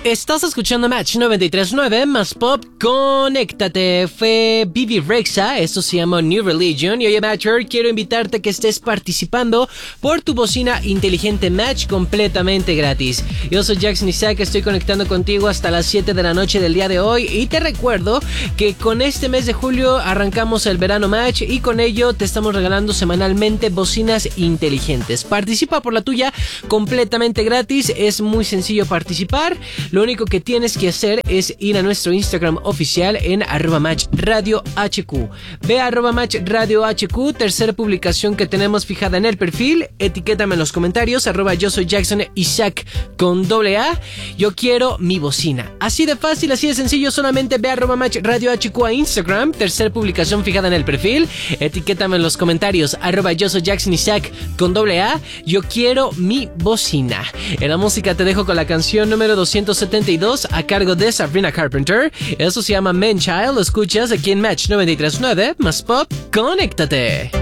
Estás escuchando Match 93.9 más Pop, conéctate. Fue Bibi Rexha, esto se llama New Religion. Y oye Matcher, quiero invitarte a que estés participando por tu bocina inteligente Match completamente gratis. Yo soy Jackson Isaac, estoy conectando contigo hasta las 7 de la noche del día de hoy. Y te recuerdo que con este mes de julio arrancamos el verano Match y con ello te estamos regalando semanalmente bocinas inteligentes. Participa por la tuya completamente gratis, es muy sencillo participar. Lo único que tienes que hacer es ir a nuestro Instagram oficial en @matchradiohq. Ve a @matchradiohq, tercera publicación que tenemos fijada en el perfil. Etiquétame en los comentarios, yo soy Jackson Isaac con AA. Yo quiero mi bocina. Así de fácil, así de sencillo, solamente ve a @matchradiohq a Instagram, tercera publicación fijada en el perfil. Etiquétame en los comentarios, yo soy Jackson Isaac con AA. Yo quiero mi bocina. En la música te dejo con la canción número 272 a cargo de Sabrina Carpenter. Eso se llama Man Child. Lo escuchas aquí en Match 93.9 más Pop. Conéctate.